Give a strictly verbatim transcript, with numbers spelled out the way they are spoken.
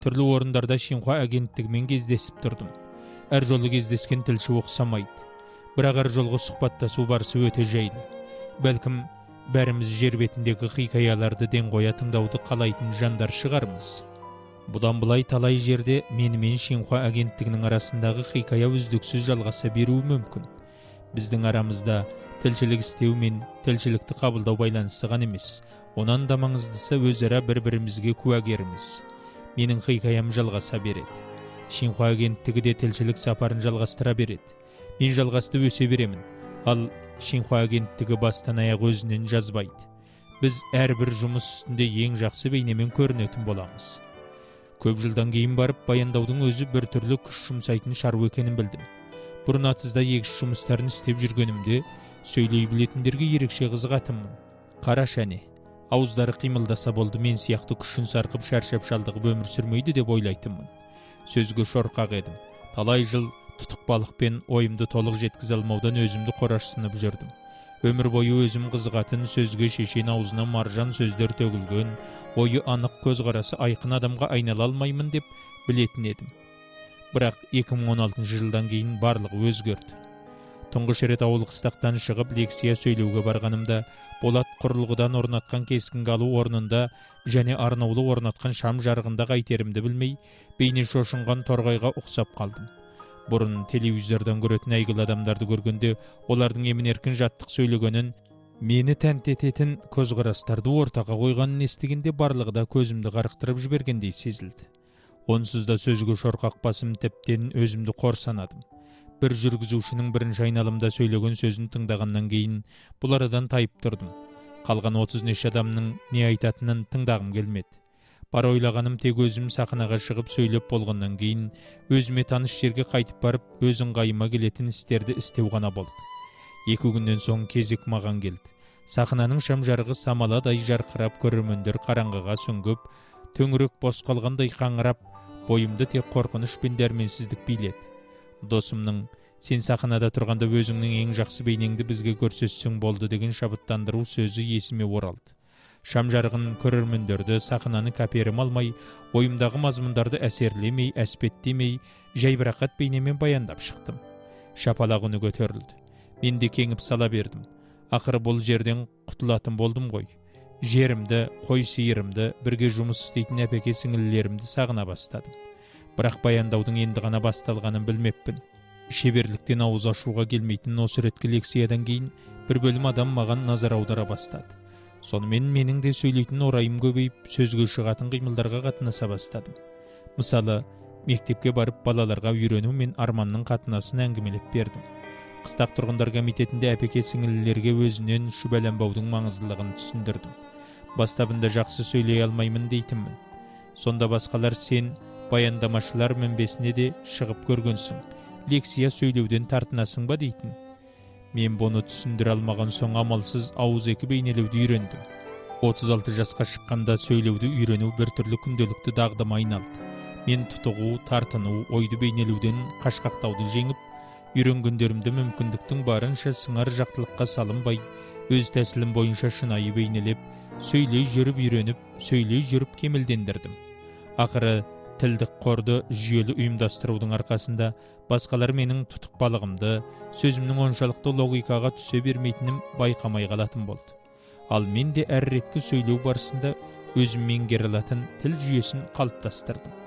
түрлі орындарда Шинхуа агенттігімен кездесіп тұрдым. Әр жолы кездескен тілші ұқсамайды. Бірақ әр жолғы сұхбаттасу барысы өте жайлы. Бәлкім, бәріміз жер бетіндегі хикаяларды ден қоя тыңдауды қалайтын жандар шығармыз. Бұдан былай талай жерде мені мен Шинхуа агенттігінің арасындағы хикая үздіксіз жалғаса беруі мүмкін. Біздің арамызда тілшілік істеу мен тілшілікті қабылдау байланысы ғана емес, онан да маңыздысы өзара бір-бірімізге куәгеріміз. Менің хикаям жалғаса береді. Шинхуа агенттігі де тілшілік сапарын жалғастыра береді. Мен жалғасты өсе беремін, ал Шинхуа агенттігі бастан аяқ өзінен жазбайды. Біз әрбір жұмыс үстінде ең жақсы бейнемен көрінетін боламыз. Көп жылдан кейін барып баяндаудың өзі бір түрлі күш жұмсайтын шаруа екенін білдім. Бұрын атызда егіс жұмыстарын істеп жүргенімде сөйлей білетіндерге ерекше қызығатынмын. Қарашы әне, ауыздары қимылдаса болды, мен сияқты күшін сарқып шаршап шалдығып өмір сүрмейді деп ойлайтынмын. Сөзге шорқақ едім. Талай жыл тұтық балықпен ойымды толық жеткізе алмаудан өзімді қорашсынып жүрдім. Өмір бойы өзім қызығатын сөзге шешен аузына маржан сөздер төгілген, ойы анық көзқарасы айқын адамға айнала алмаймын деп білетін едім. Бірақ екі мың он алтыншы жылдан кейін барлығы өзгерді. Тұңғыш рет ауыл қыстақтан шығып лекция сөйлеуге барғанымда болат құрылғыдан орнатқан кескінге алу орнында және арнаулы орнатқан шам жарығында қайтерімді білмей, бейне шошынған торғайға ұқсап қалдым. Бұрын телевизордан көретін әйгілі адамдарды көргенде олардың емін-еркін жаттық сөйлегенін, мені тәнті ететін көзқарастарды ортаға қойғанын естігенде барлығы да көзімді қарықтырып жібергендей сезілді. Онсыз да сөзге шорқақ басым, тіптен өзімді қор санадым. Бір жүргізушінің бірінші айналымда сөйлеген сөзін тыңдағаннан кейін бұл арадан тайып тұрдым. Қалған отыз неше адамның не айтатынын тыңдағым келмеді. Бар ойлағаным тек өзім сахнаға шығып сөйлеп болғаннан кейін өзіме таныш жерге қайтып барып өз ыңғайыма келетін істерді істеу ғана болды. Екі күннен соң кезек маған келді. Сахнаның шам жарығы самаладай жарқырап, көрермендер қараңғыға сүңгіп, төңірек бос қалғандай қаңырап, бойымды тек қорқыныш пен дәрменсіздік биледі. Досымның «Сен сахнада тұрғанда өзіңнің ең жақсы бейнеңді бізге көрсетсең болды» деген шабыттандыру сөзі есіме оралды. Шам жарығын, көрермендерді, сахнаны кәперім алмай, ойымдағы мазмұндарды әсерлемей, әспеттемей, жайбарақат бейнемен баяндап шықтым. Шапалақ үні көтерілді. Мен де кеңіп сала бердім. Ақыры бұл жерден құтылатын болдым ғой. Жерімді, қой сиырымды, бірге жұмыс істейтін әпеке сіңілілерімді сағына бастадым. Бірақ баяндаудың енді ғана басталғанын білмеппін. Шеберліктен ауыз ашуға келмейтін осы реткі лекциядан кейін бір бөлім адам маған назар аудара бастады. Сонымен менің де сөйлейтін орайым көбейіп, сөзге шығатын қимылдарға қатынаса бастадым. Мысалы, мектепке барып балаларға үйрену мен арманның қатынасын әңгімелеп бердім. Қыстақ тұрғындар комитетінде әпеке сіңілілерге өзінен шүбәланбаудың маңыздылығын түсіндірдім. Бастабында жақсы сөйлей алмаймын дейтінмін. Сонда басқалар «Сен баяндамашылар мінбесіне де шығып көргенсің, лекция сөйлеуден тартынасың ба?» дейтін. Мен бұны түсіндіре алмаған соң амалсыз ауыз екі бейнелеуді үйрендім. отыз алты жасқа шыққанда сөйлеуді үйрену бір түрлі күнделікті дағдыма айналды. Мен тұтығу, тартыну, ойды бейнелеуден қашқақтауды жеңіп, үйренгендерімді мүмкіндіктің барынша сыңар жақтылыққа салынбай, өз тәсілім бойынша шынайы бейнелеп, сөйлей жүріп үйреніп, сөйлей жүріп кемелдендірдім. Ақыры тілдік қорды жүйелі ұйымдастырудың арқасында басқалар менің тұтық балығымды, сөзімнің оншалықты логикаға түсе бермейтінім байқамай қалатын болды. Ал мен де әр реткі сөйлеу барысында өзім меңгере алатын тіл жүйесін қалыптастырдым.